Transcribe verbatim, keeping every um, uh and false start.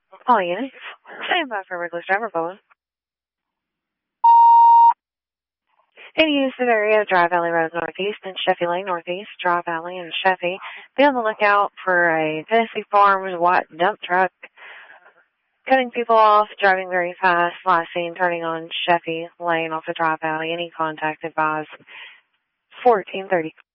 All units, stand by for reckless driver phone. In Houston area, Dry Valley Road Northeast and Sheffy Lane Northeast, Dry Valley and Sheffy. Be on the lookout for a Tennessee Farms white dump truck cutting people off, driving very fast, last seen turning on Sheffy Lane off the Dry Valley. Any contact advised fourteen thirty.